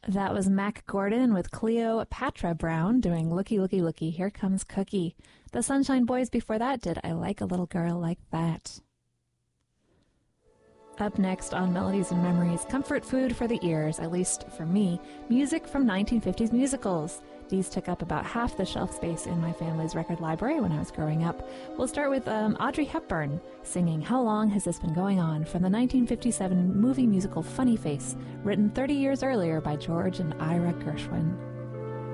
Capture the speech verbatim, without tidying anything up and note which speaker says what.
Speaker 1: That was Mac Gordon with Cleopatra Brown doing Looky, Looky, Looky, Here Comes Cookie. The Sunshine Boys before that did I Like a Little Girl Like That. Up next on Melodies and Memories, comfort food for the ears, at least for me, music from nineteen fifties musicals. These took up about half the shelf space in my family's record library when I was growing up. We'll start with um, Audrey Hepburn singing How Long Has This Been Going On from the nineteen fifty-seven movie musical Funny Face, written thirty years earlier by George and Ira Gershwin.